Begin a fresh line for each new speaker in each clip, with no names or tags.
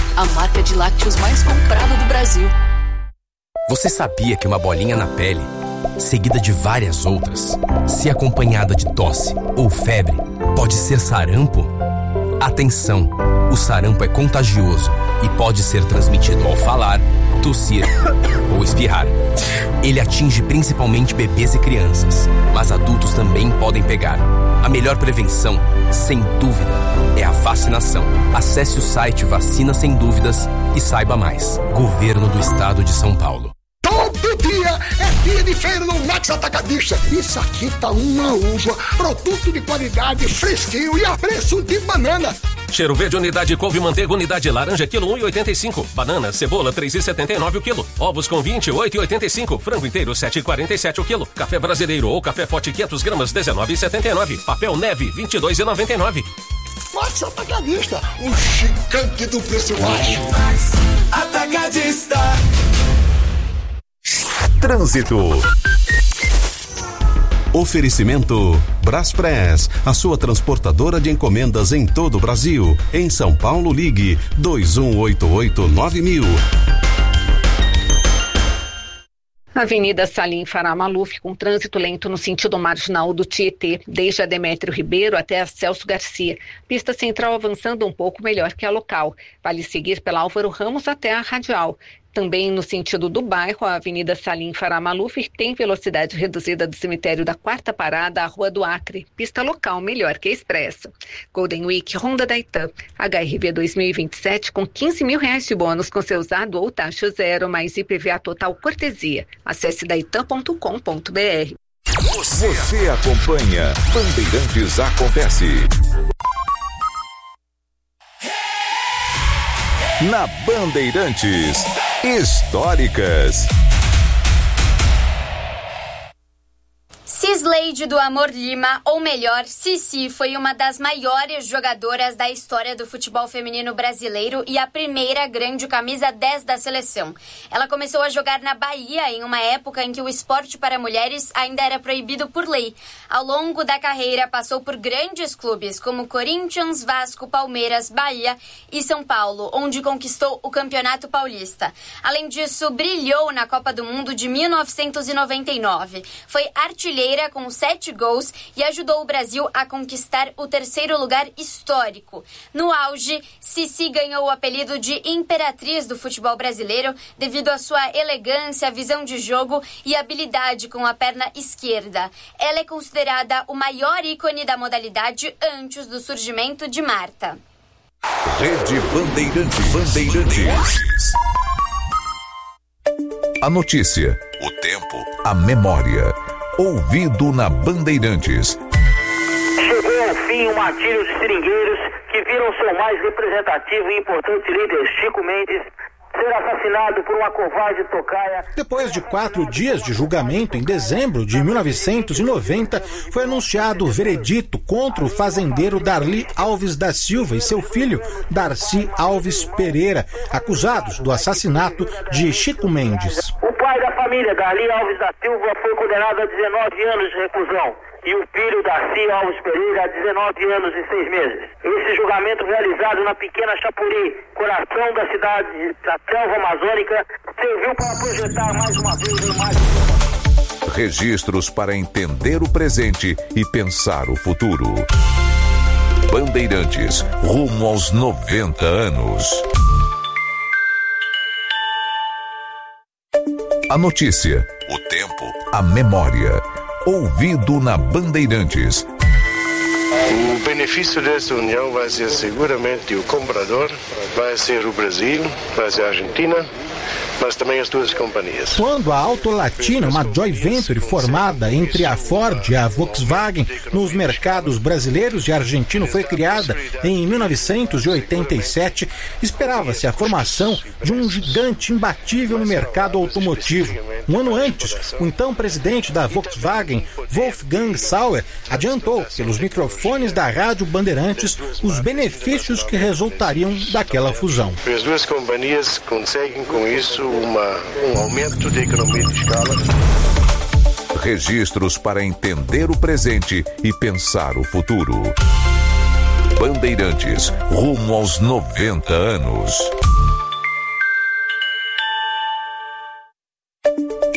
a marca de lácteos mais comprada do Brasil.
Você sabia que uma bolinha na pele, seguida de várias outras, se acompanhada de tosse ou febre, pode ser sarampo? Atenção! O sarampo é contagioso e pode ser transmitido ao falar, tossir ou espirrar. Ele atinge principalmente bebês e crianças, mas adultos também podem pegar. A melhor prevenção, sem dúvida, é a vacinação. Acesse o site Vacina Sem Dúvidas e saiba mais. Governo do Estado de São Paulo.
Todo dia é dia de feira no Max Atacadista. Isso aqui tá uma uva, produto de qualidade, fresquinho e a preço de banana.
Cheiro verde, unidade couve, manteiga, unidade laranja, quilo 1,85. Banana, cebola, 3,79 o quilo. Ovos com 28,85. Frango inteiro, 7,47 o quilo. Café brasileiro ou café forte, 500 gramas, 19,79. Papel neve, 22,99.
Max Atacadista, o gigante do preço baixo.
Max Atacadista.
Trânsito. Oferecimento Braspress, a sua transportadora de encomendas em todo o Brasil. Em São Paulo, ligue 2188-9000.
Avenida Salim Farah Maluf, com trânsito lento no sentido marginal do Tietê, desde a Demétrio Ribeiro até a Celso Garcia. Pista central avançando um pouco melhor que a local. Vale seguir pela Álvaro Ramos até a Radial. Também no sentido do bairro, a Avenida Salim Farah Maluf tem velocidade reduzida do cemitério da Quarta Parada à Rua do Acre. Pista local melhor que a expressa. Golden Week Honda da Itam. HRV 2027 com R$15 mil de bônus com seu usado ou taxa zero, mais IPVA total cortesia. Acesse daitam.com.br.
Você acompanha Bandeirantes Acontece. Na Bandeirantes, históricas.
Cisleide do Amor Lima, ou melhor, Cici, foi uma das maiores jogadoras da história do futebol feminino brasileiro e a primeira grande camisa 10 da seleção. Ela começou a jogar na Bahia em uma época em que o esporte para mulheres ainda era proibido por lei. Ao longo da carreira, passou por grandes clubes como Corinthians, Vasco, Palmeiras, Bahia e São Paulo, onde conquistou o Campeonato Paulista. Além disso, brilhou na Copa do Mundo de 1999. Foi artilheira com 7 gols e ajudou o Brasil a conquistar o 3º lugar histórico. No auge, Cici ganhou o apelido de Imperatriz do futebol brasileiro devido à sua elegância, visão de jogo e habilidade com a perna esquerda. Ela é considerada o maior ícone da modalidade antes do surgimento de Marta.
Rede Bandeirantes. A notícia, o tempo, a memória. Ouvido na Bandeirantes.
Chegou ao fim o martírio de seringueiros que viram seu mais representativo e importante líder, Chico Mendes, ser assassinado por uma covarde tocaia.
Depois de 4 dias de julgamento, em dezembro de 1990, foi anunciado o veredito contra o fazendeiro Darli Alves da Silva e seu filho, Darcy Alves Pereira, acusados do assassinato de Chico Mendes.
O pai da família, Darli Alves da Silva, foi condenado a 19 anos de reclusão. E o filho, Darcy Alves Pereira, a 19 anos e 6 meses. Esse julgamento, realizado na pequena Chapuri, coração da cidade da selva amazônica, serviu para projetar mais uma vez a imagem.
Registros para entender o presente e pensar o futuro. Bandeirantes, rumo aos 90 anos. A notícia, o tempo, a memória. Ouvido na Bandeirantes.
O benefício dessa união vai ser seguramente o comprador, vai ser o Brasil, vai ser a Argentina, mas também as duas companhias.
Quando a Auto Latina, uma joint venture formada entre a Ford e a Volkswagen nos mercados brasileiros e argentino, foi criada em 1987, esperava-se a formação de um gigante imbatível no mercado automotivo. Um ano antes, o então presidente da Volkswagen, Wolfgang Sauer, adiantou pelos microfones da Rádio Bandeirantes os benefícios que resultariam daquela fusão.
As duas companhias conseguem com isso um aumento de economia de escala.
Registros para entender o presente e pensar o futuro. Bandeirantes, rumo aos 90 anos.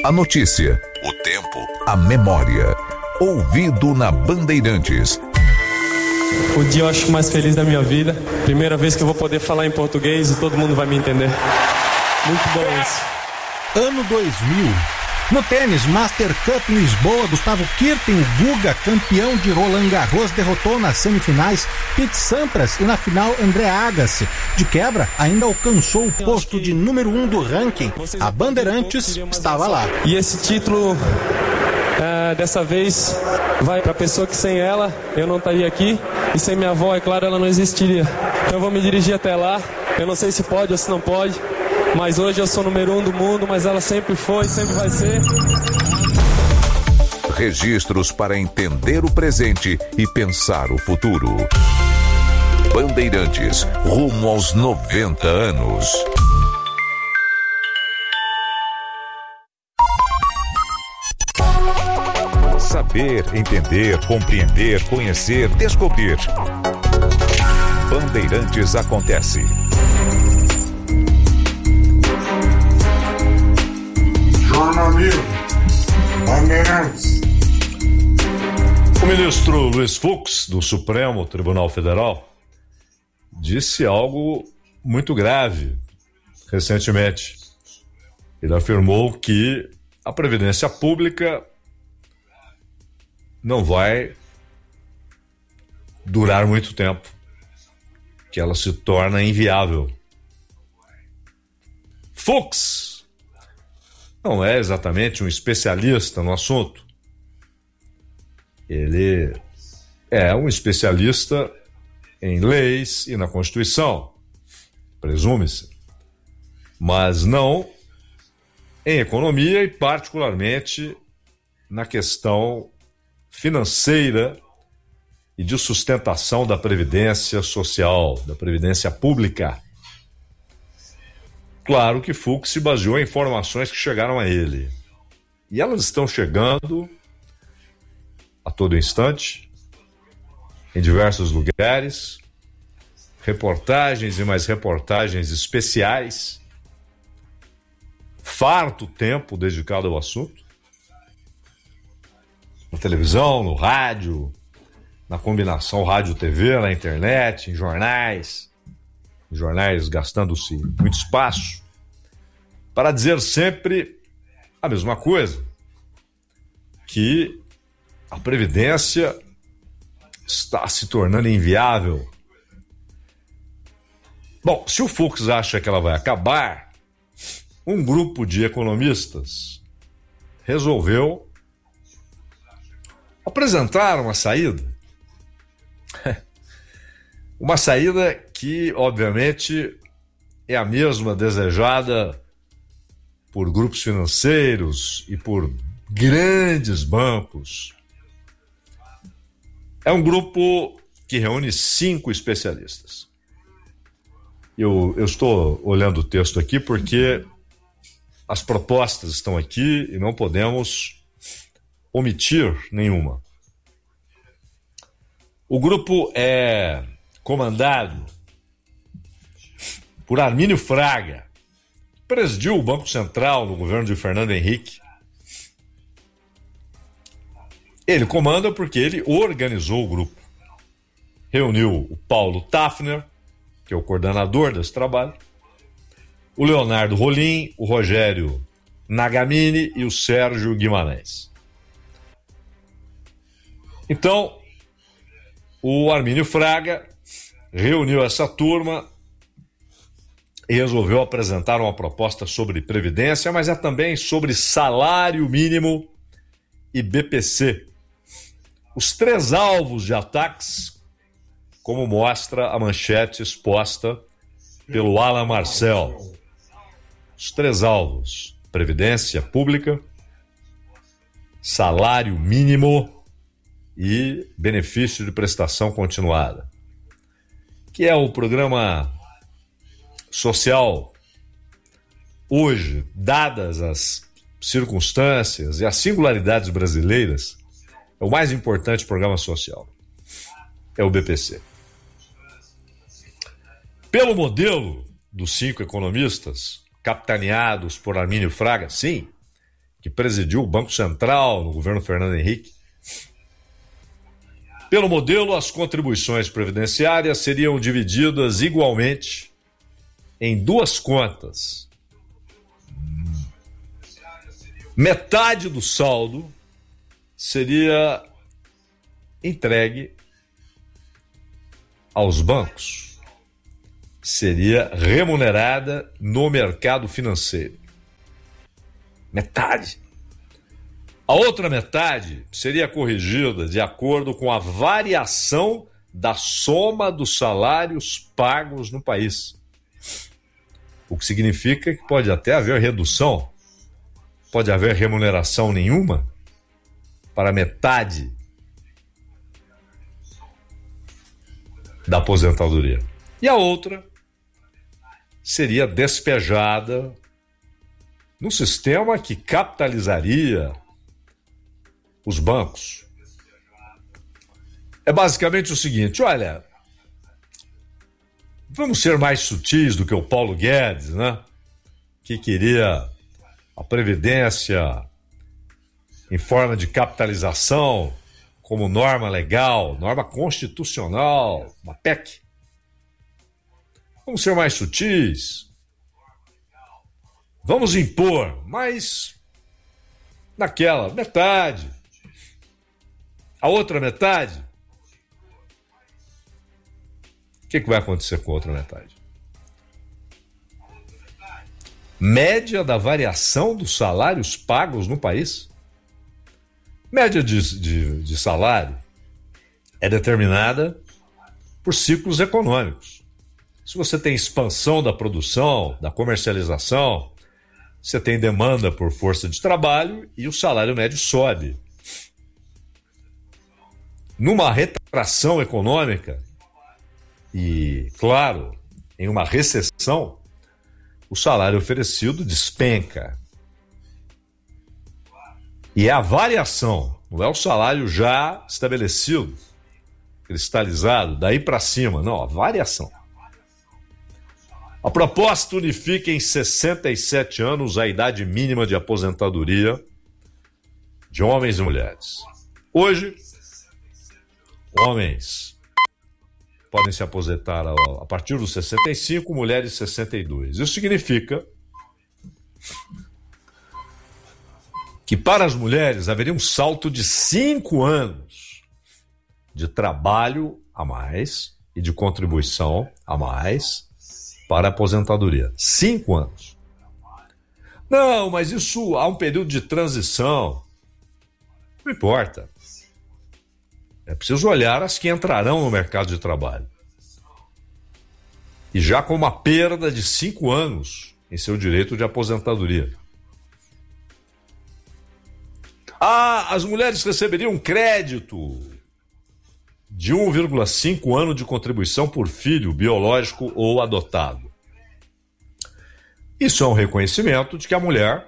A notícia, o tempo, a memória. Ouvido na Bandeirantes.
O dia eu acho mais feliz da minha vida. Primeira vez que eu vou poder falar em português e todo mundo vai me entender. Muito bom isso.
Ano 2000. No tênis, Master Cup em Lisboa, Gustavo Kirten, o Guga, campeão de Roland Garros, derrotou nas semifinais Pete Sampras e na final André Agassi. De quebra, ainda alcançou o posto de número 1 do ranking. A Bandeirantes estava lá.
E esse título, dessa vez, vai para a pessoa que sem ela eu não estaria aqui. E sem minha avó, é claro, ela não existiria. Então eu vou me dirigir até lá. Eu não sei se pode ou se não pode. Mas hoje eu sou número 1 do mundo, mas ela sempre foi, sempre vai ser.
Registros para entender o presente e pensar o futuro. Bandeirantes, rumo aos 90 anos. Saber, entender, compreender, conhecer, descobrir. Bandeirantes acontece.
Jornalismo, Bandeirantes.
O ministro Luiz Fux, do Supremo Tribunal Federal, disse algo muito grave recentemente. Ele afirmou que a Previdência Pública não vai durar muito tempo, que ela se torna inviável. Fux não é exatamente um especialista no assunto. Ele é um especialista em leis e na Constituição, presume-se, mas não em economia e particularmente na questão financeira e de sustentação da previdência social, da previdência pública. Claro que Fux se baseou em informações que chegaram a ele. E elas estão chegando a todo instante, em diversos lugares, reportagens e mais reportagens especiais, farto tempo dedicado ao assunto, na televisão, no rádio, na combinação rádio-TV, na internet, em jornais gastando-se muito espaço, para dizer sempre a mesma coisa, que a Previdência está se tornando inviável. Bom, se o Fux acha que ela vai acabar, um grupo de economistas resolveu apresentar uma saída. Uma saída que, obviamente, é a mesma desejada por grupos financeiros e por grandes bancos. É um grupo que reúne 5 especialistas. Eu estou olhando o texto aqui porque as propostas estão aqui e não podemos omitir nenhuma. O grupo é comandado por Armínio Fraga, que presidiu o Banco Central no governo de Fernando Henrique. Ele comanda porque ele organizou o grupo. Reuniu o Paulo Tafner, que é o coordenador desse trabalho, o Leonardo Rolim, o Rogério Nagamini e o Sérgio Guimarães. Então, o Armínio Fraga reuniu essa turma e resolveu apresentar uma proposta sobre previdência, mas é também sobre salário mínimo e BPC. Os 3 alvos de ataques, como mostra a manchete exposta pelo Alan Marcel. Os 3 alvos: previdência pública, salário mínimo e benefício de prestação continuada, que é o programa social hoje, dadas as circunstâncias e as singularidades brasileiras, é o mais importante programa social. É o BPC. Pelo modelo dos 5 economistas, capitaneados por Armínio Fraga, sim, que presidiu o Banco Central no governo Fernando Henrique. Pelo modelo, as contribuições previdenciárias seriam divididas igualmente em duas contas. Metade do saldo seria entregue aos bancos, seria remunerada no mercado financeiro. Metade. A outra metade seria corrigida de acordo com a variação da soma dos salários pagos no país. O que significa que pode até haver redução, pode haver remuneração nenhuma para metade da aposentadoria. E a outra seria despejada num sistema que capitalizaria os bancos. É basicamente o seguinte, olha, vamos ser mais sutis do que o Paulo Guedes, né? Que queria a Previdência em forma de capitalização como norma legal, norma constitucional, uma PEC. Vamos ser mais sutis. Vamos impor, mas naquela metade. A outra metade, o que vai acontecer com a outra metade? Média da variação dos salários pagos no país. Média de salário é determinada por ciclos econômicos. Se você tem expansão da produção, da comercialização, você tem demanda por força de trabalho e o salário médio sobe. Numa retração econômica e, claro, em uma recessão, o salário oferecido despenca. E é a variação, não é o salário já estabelecido, cristalizado, daí para cima, não, a variação. A proposta unifica em 67 anos a idade mínima de aposentadoria de homens e mulheres. Hoje, homens podem se aposentar a partir dos 65, mulheres 62. Isso significa que para as mulheres haveria um salto de 5 anos de trabalho a mais e de contribuição a mais para a aposentadoria. 5 anos. Não, mas isso há um período de transição. Não importa. É preciso olhar as que entrarão no mercado de trabalho. E já com uma perda de 5 anos em seu direito de aposentadoria. As mulheres receberiam um crédito de 1,5 ano de contribuição por filho biológico ou adotado. Isso é um reconhecimento de que a mulher,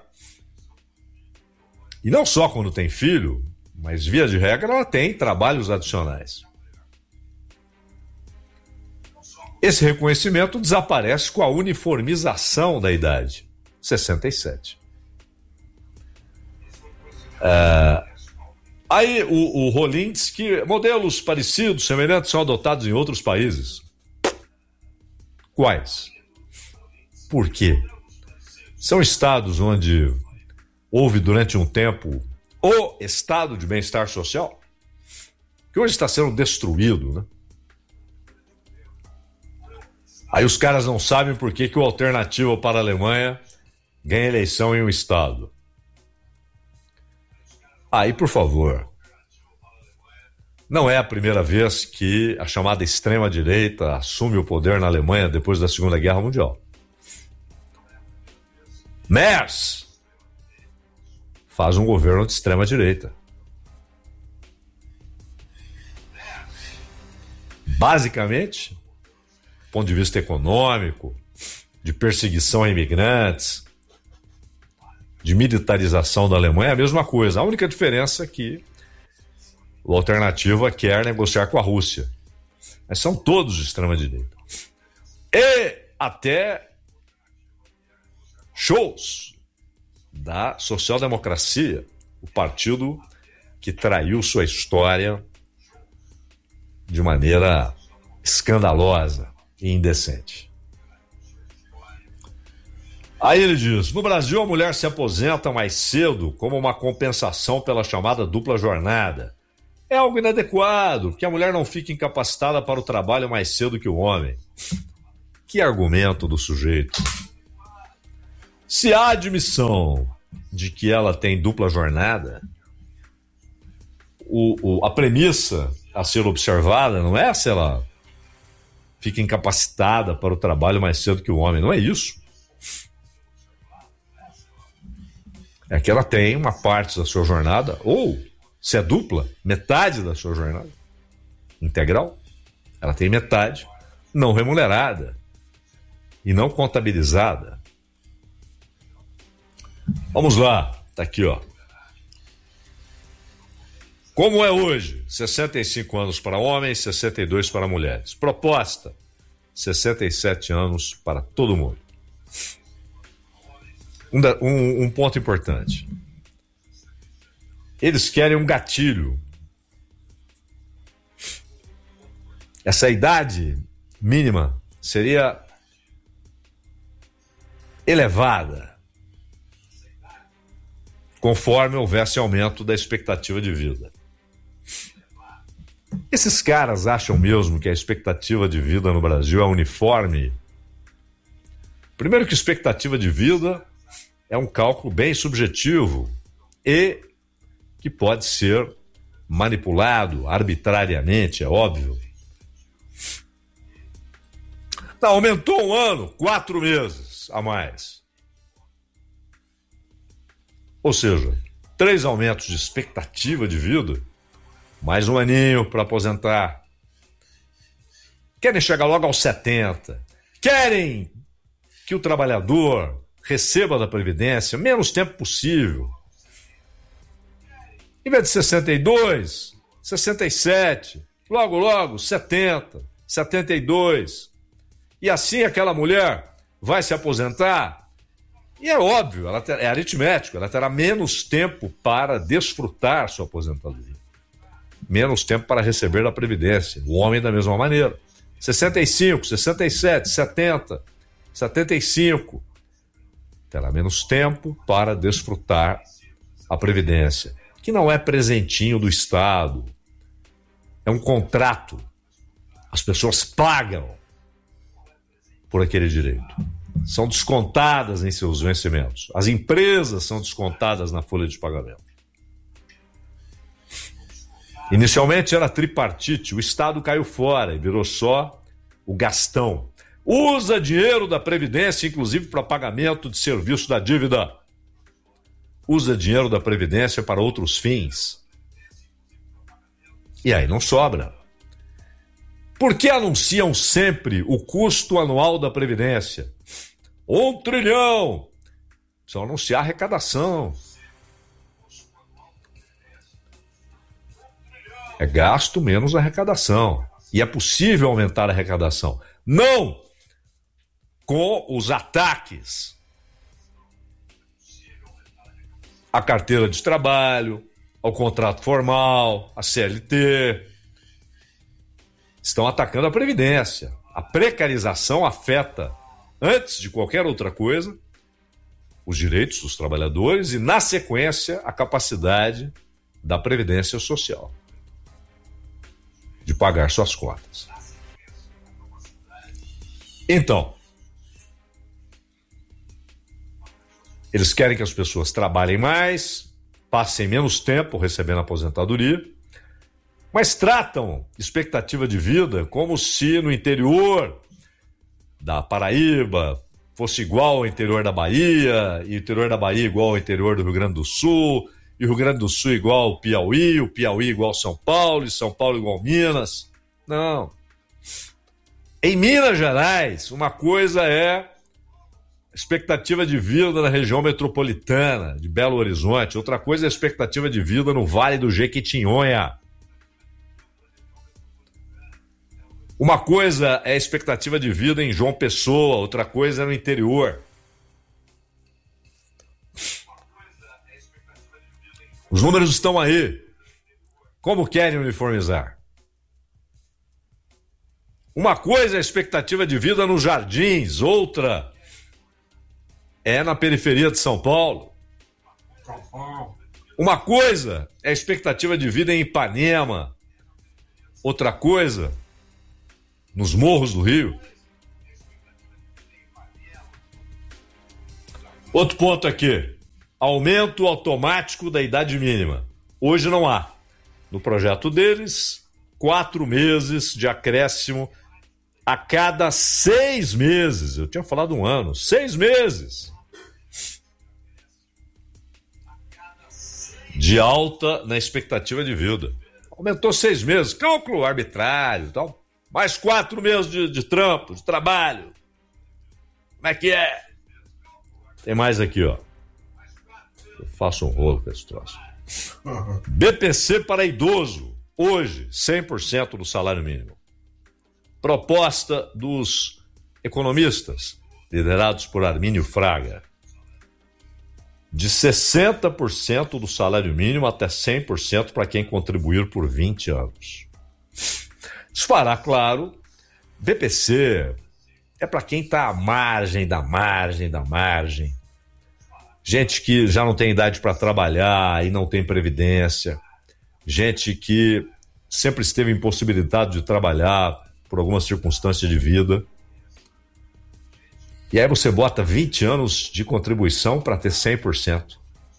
e não só quando tem filho, mas via de regra ela tem trabalhos adicionais. Esse reconhecimento desaparece com a uniformização da idade, 67. Aí o Rolim diz que modelos parecidos, semelhantes, são adotados em outros países. Quais? Por quê? São estados onde houve durante um tempo o estado de bem-estar social, que hoje está sendo destruído, né? Aí os caras não sabem por que o Alternativa para a Alemanha ganha eleição em um estado. Aí, por favor, não é a primeira vez que a chamada extrema-direita assume o poder na Alemanha depois da Segunda Guerra Mundial. Merz faz um governo de extrema-direita. Basicamente, do ponto de vista econômico, de perseguição a imigrantes, de militarização da Alemanha, é a mesma coisa. A única diferença é que o Alternativa quer negociar com a Rússia. Mas são todos de extrema-direita. E até Scholz, da social-democracia, o partido que traiu sua história de maneira escandalosa e indecente. Aí ele diz: no Brasil a mulher se aposenta mais cedo como uma compensação pela chamada dupla jornada. É algo inadequado, que a mulher não fique incapacitada para o trabalho mais cedo que o homem. Que argumento do sujeito. Se há admissão de que ela tem dupla jornada, a premissa a ser observada não é se ela fica incapacitada para o trabalho mais cedo que o homem, não é isso. É que ela tem uma parte da sua jornada, ou, se é dupla, metade da sua jornada integral, ela tem metade não remunerada e não contabilizada. Vamos lá, tá aqui, ó. Como é hoje? 65 anos para homens, 62 para mulheres. Proposta: 67 anos para todo mundo. Um ponto importante. Eles querem um gatilho. Essa idade mínima seria elevada conforme houvesse aumento da expectativa de vida. Esses caras acham mesmo que a expectativa de vida no Brasil é uniforme? Primeiro que expectativa de vida é um cálculo bem subjetivo e que pode ser manipulado arbitrariamente, é óbvio. Não, aumentou um ano, 4 meses a mais. Ou seja, 3 aumentos de expectativa de vida, mais um aninho para aposentar. Querem chegar logo aos 70. Querem que o trabalhador receba da Previdência menos tempo possível. Em vez de 62, 67, logo 70, 72. E assim aquela mulher vai se aposentar. E é óbvio, é aritmético, ela terá menos tempo para desfrutar sua aposentadoria. Menos tempo para receber da Previdência. O homem da mesma maneira. 65, 67, 70, 75. Terá menos tempo para desfrutar a Previdência, que não é presentinho do Estado. É um contrato. As pessoas pagam por aquele direito. São descontadas em seus vencimentos. As empresas são descontadas na folha de pagamento. Inicialmente era tripartite, o Estado caiu fora e virou só o gastão. Usa dinheiro da Previdência, inclusive para pagamento de serviço da dívida. Usa dinheiro da Previdência para outros fins. E aí não sobra. Por que anunciam sempre o custo anual da Previdência? 1 trilhão. Precisam anunciar arrecadação. É gasto menos arrecadação. E é possível aumentar a arrecadação. Não com os ataques à carteira de trabalho, ao contrato formal, à CLT. Estão atacando a Previdência. A precarização afeta, antes de qualquer outra coisa, os direitos dos trabalhadores e, na sequência, a capacidade da Previdência Social de pagar suas contas. Então, eles querem que as pessoas trabalhem mais, passem menos tempo recebendo aposentadoria, mas tratam expectativa de vida como se no interior da Paraíba fosse igual ao interior da Bahia, e o interior da Bahia igual ao interior do Rio Grande do Sul, e o Rio Grande do Sul igual ao Piauí, o Piauí igual ao São Paulo, e São Paulo igual ao Minas. Não. Em Minas Gerais, uma coisa é expectativa de vida na região metropolitana de Belo Horizonte, outra coisa é a expectativa de vida no Vale do Jequitinhonha. Uma coisa é a expectativa de vida em João Pessoa, outra coisa é no interior. Os números estão aí. Como querem uniformizar? Uma coisa é a expectativa de vida nos Jardins, outra é na periferia de São Paulo. Uma coisa é a expectativa de vida em Ipanema, outra coisa nos morros do Rio. Outro ponto aqui, aumento automático da idade mínima. Hoje não há. No projeto deles, 4 meses de acréscimo a cada 6 meses. Eu tinha falado 1 ano. 6 meses de alta na expectativa de vida. Aumentou 6 meses. Cálculo arbitrário. Então, mais 4 meses de trampo, de trabalho. Como é que é? Tem mais aqui, ó. Eu faço um rolo com esse troço. BPC para idoso. Hoje, 100% do salário mínimo. Proposta dos economistas, liderados por Armínio Fraga, de 60% do salário mínimo até 100% para quem contribuir por 20 anos. Disparar, claro, BPC é para quem está à margem da margem da margem. Gente que já não tem idade para trabalhar e não tem previdência. Gente que sempre esteve impossibilitado de trabalhar por alguma circunstância de vida. E aí você bota 20 anos de contribuição para ter 100%.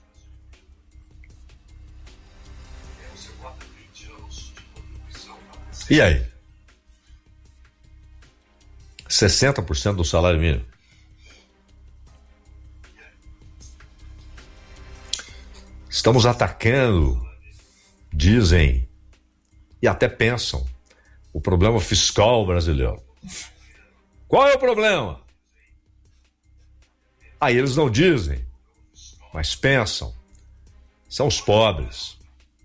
E aí? 60% do salário mínimo. Estamos atacando, dizem, e até pensam, o problema fiscal brasileiro. Qual é o problema? Aí eles não dizem, mas pensam. São os pobres.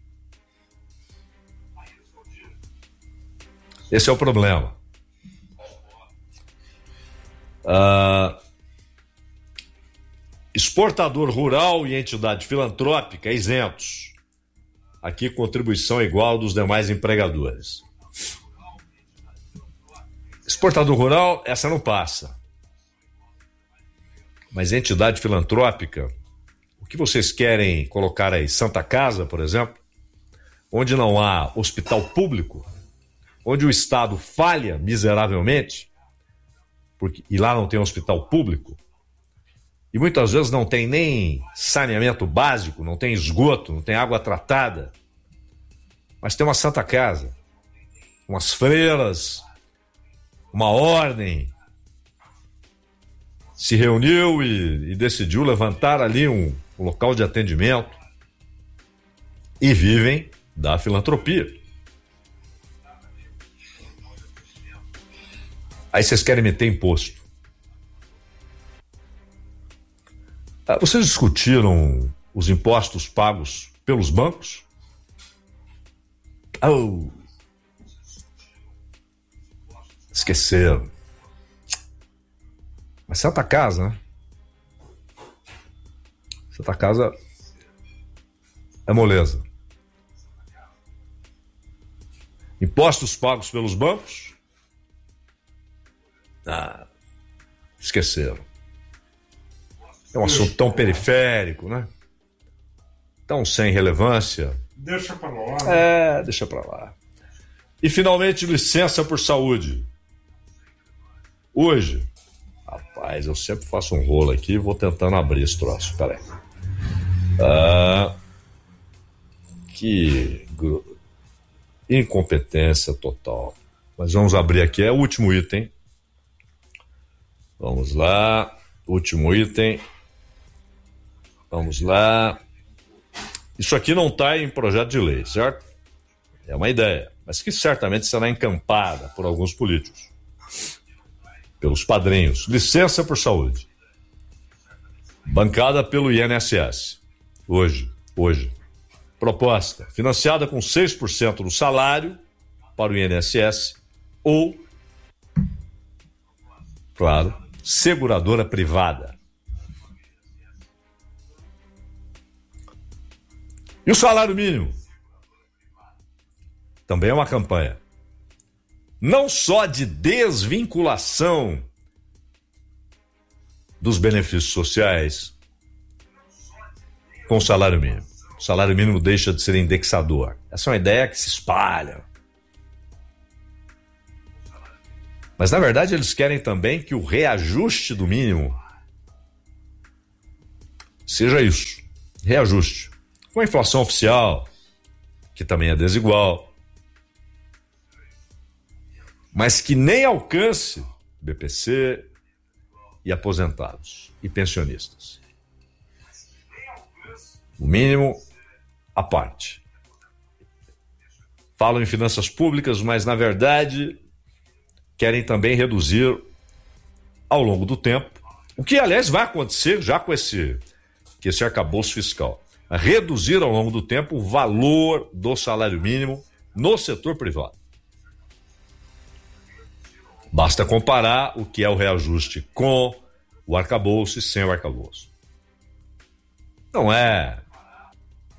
Esse é o problema. Exportador rural e entidade filantrópica isentos. Aqui contribuição igual dos demais empregadores. Exportador rural, essa não passa. Mas entidade filantrópica, o que vocês querem colocar aí? Santa Casa, por exemplo, onde não há hospital público, onde o Estado falha miseravelmente, e lá não tem hospital público, e muitas vezes não tem nem saneamento básico, não tem esgoto, não tem água tratada, mas tem uma Santa Casa, umas freiras, uma ordem, se reuniu e decidiu levantar ali um local de atendimento e vivem da filantropia. Aí vocês querem meter imposto. Vocês discutiram os impostos pagos pelos bancos? Esqueceram. Mas Santa Casa, né? Santa Casa é moleza. Impostos pagos pelos bancos? Esqueceram. É um assunto tão periférico, né? Tão sem relevância.
Deixa pra lá.
Deixa pra lá. E finalmente, licença por saúde. Hoje, rapaz, eu sempre faço um rolo aqui e vou tentando abrir esse troço. Peraí. Que incompetência total. Mas vamos abrir aqui, é o último item. Vamos lá, último item. Vamos lá. Isso aqui não está em projeto de lei, certo? É uma ideia, mas que certamente será encampada por alguns políticos, pelos padrinhos. Licença por saúde. Bancada pelo INSS. Hoje. Proposta, financiada com 6% do salário para o INSS ou, claro, seguradora privada. E o salário mínimo? Também é uma campanha. Não só de desvinculação dos benefícios sociais com o salário mínimo. O salário mínimo deixa de ser indexador. Essa é uma ideia que se espalha. Mas, na verdade, eles querem também que o reajuste do mínimo seja isso. Reajuste. Com a inflação oficial, que também é desigual, mas que nem alcance BPC e aposentados e pensionistas. O mínimo à parte. Falam em finanças públicas, mas, na verdade, querem também reduzir ao longo do tempo, o que, aliás, vai acontecer já com esse arcabouço fiscal. Reduzir ao longo do tempo o valor do salário mínimo no setor privado. Basta comparar o que é o reajuste com o arcabouço e sem o arcabouço. Não é